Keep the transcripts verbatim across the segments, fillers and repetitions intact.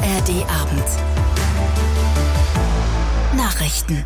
R D-Abend. Nachrichten.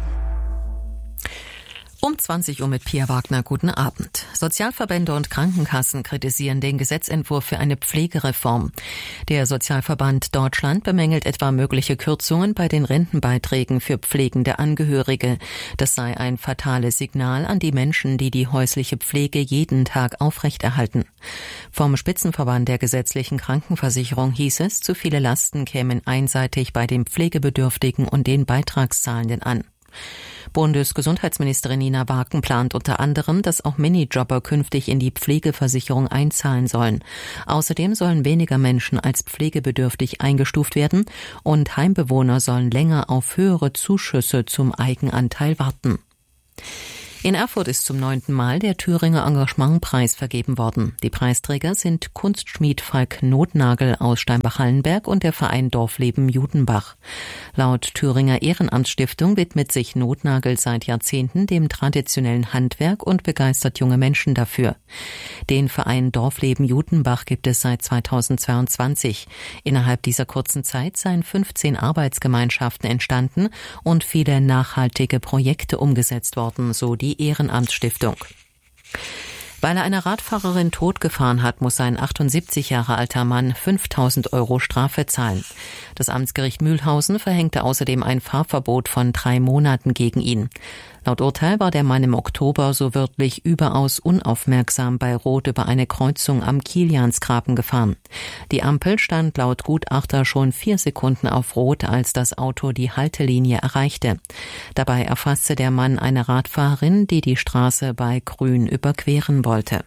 Um zwanzig Uhr mit Pia Wagner. Guten Abend. Sozialverbände und Krankenkassen kritisieren den Gesetzentwurf für eine Pflegereform. Der Sozialverband Deutschland bemängelt etwa mögliche Kürzungen bei den Rentenbeiträgen für pflegende Angehörige. Das sei ein fatales Signal an die Menschen, die die häusliche Pflege jeden Tag aufrechterhalten. Vom Spitzenverband der gesetzlichen Krankenversicherung hieß es, zu viele Lasten kämen einseitig bei den Pflegebedürftigen und den Beitragszahlenden an. Bundesgesundheitsministerin Nina Wagen plant unter anderem, dass auch Minijobber künftig in die Pflegeversicherung einzahlen sollen. Außerdem sollen weniger Menschen als pflegebedürftig eingestuft werden und Heimbewohner sollen länger auf höhere Zuschüsse zum Eigenanteil warten. In Erfurt ist zum neunten Mal der Thüringer Engagementpreis vergeben worden. Die Preisträger sind Kunstschmied Falk Nothnagel aus Steinbach-Hallenberg und der Verein Dorfleben Judenbach. Laut Thüringer Ehrenamtsstiftung widmet sich Nothnagel seit Jahrzehnten dem traditionellen Handwerk und begeistert junge Menschen dafür. Den Verein Dorfleben Judenbach gibt es seit zweitausendzweiundzwanzig. Innerhalb dieser kurzen Zeit seien fünfzehn Arbeitsgemeinschaften entstanden und viele nachhaltige Projekte umgesetzt worden, so die Ehrenamtsstiftung. Weil er eine Radfahrerin totgefahren hat, muss ein achtundsiebzig Jahre alter Mann fünftausend Euro Strafe zahlen. Das Amtsgericht Mühlhausen verhängte außerdem ein Fahrverbot von drei Monaten gegen ihn. Laut Urteil war der Mann im Oktober so wörtlich überaus unaufmerksam bei Rot über eine Kreuzung am Kiliansgraben gefahren. Die Ampel stand laut Gutachter schon vier Sekunden auf Rot, als das Auto die Haltelinie erreichte. Dabei erfasste der Mann eine Radfahrerin, die die Straße bei Grün überqueren wollte.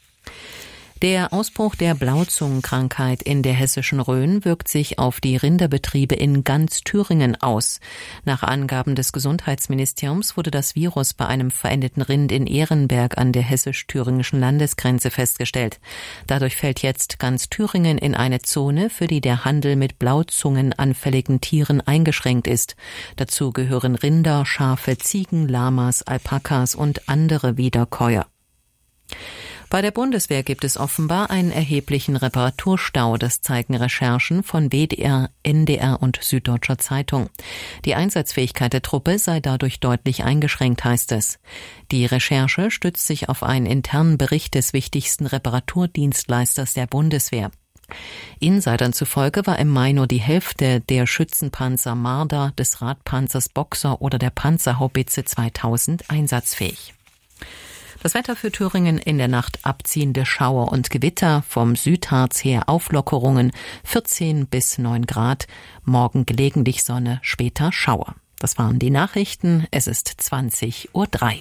Der Ausbruch der Blauzungenkrankheit in der hessischen Rhön wirkt sich auf die Rinderbetriebe in ganz Thüringen aus. Nach Angaben des Gesundheitsministeriums wurde das Virus bei einem verendeten Rind in Ehrenberg an der hessisch-thüringischen Landesgrenze festgestellt. Dadurch fällt jetzt ganz Thüringen in eine Zone, für die der Handel mit blauzungenanfälligen Tieren eingeschränkt ist. Dazu gehören Rinder, Schafe, Ziegen, Lamas, Alpakas und andere Wiederkäuer. Bei der Bundeswehr gibt es offenbar einen erheblichen Reparaturstau, das zeigen Recherchen von W D R, N D R und Süddeutscher Zeitung. Die Einsatzfähigkeit der Truppe sei dadurch deutlich eingeschränkt, heißt es. Die Recherche stützt sich auf einen internen Bericht des wichtigsten Reparaturdienstleisters der Bundeswehr. Insidern zufolge war im Mai nur die Hälfte der Schützenpanzer Marder, des Radpanzers Boxer oder der Panzerhaubitze zweitausend einsatzfähig. Das Wetter für Thüringen: in der Nacht abziehende Schauer und Gewitter, vom Südharz her Auflockerungen, vierzehn bis neun Grad, morgen gelegentlich Sonne, später Schauer. Das waren die Nachrichten, es ist zwanzig Uhr drei.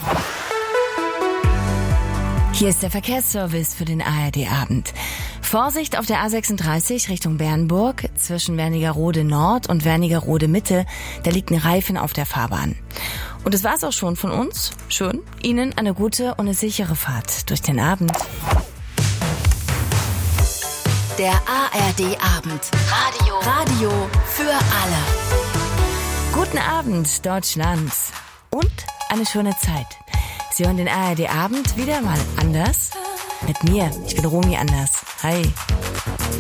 Hier ist der Verkehrsservice für den A R D-Abend. Vorsicht auf der A sechsunddreißig Richtung Bernburg, zwischen Wernigerode Nord und Wernigerode Mitte, da liegt ein Reifen auf der Fahrbahn. Und das war's auch schon von uns. Schön, Ihnen eine gute und eine sichere Fahrt durch den Abend. Der A R D-Abend. Radio. Radio für alle. Guten Abend, Deutschland. Und eine schöne Zeit. Sie hören den A R D-Abend wieder mal anders. Mit mir, ich bin Romy Anders. Hi.